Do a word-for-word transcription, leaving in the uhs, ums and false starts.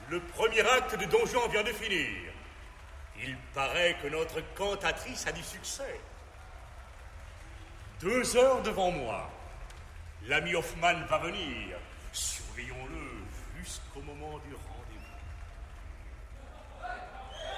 Le premier acte de Don Juan vient de finir. Il paraît que notre cantatrice a du succès. Deux heures devant moi. L'ami Hoffmann va venir. Surveillons-le jusqu'au moment du rendez-vous.